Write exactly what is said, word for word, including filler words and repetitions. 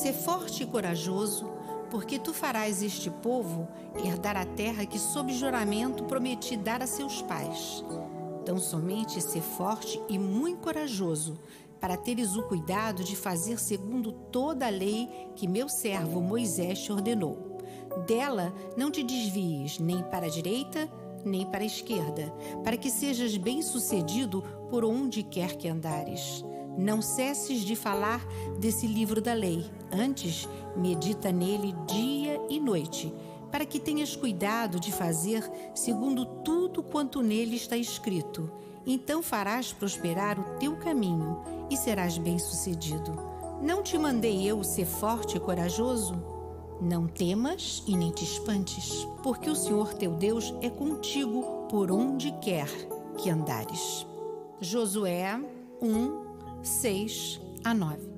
Sê forte e corajoso, porque tu farás este povo herdar a terra que sob juramento prometi dar a seus pais. Tão somente sê forte e muito corajoso, para teres o cuidado de fazer segundo toda a lei que meu servo Moisés te ordenou. Dela não te desvies nem para a direita, nem para a esquerda, para que sejas bem-sucedido por onde quer que andares. Não cesses de falar desse livro da lei, antes medita nele dia e noite, para que tenhas cuidado de fazer segundo tudo quanto nele está escrito. Então farás prosperar o teu caminho e serás bem-sucedido. Não te mandei eu ser forte e corajoso? Não temas e nem te espantes, porque o Senhor teu Deus é contigo por onde quer que andares. Josué um, seis a nove.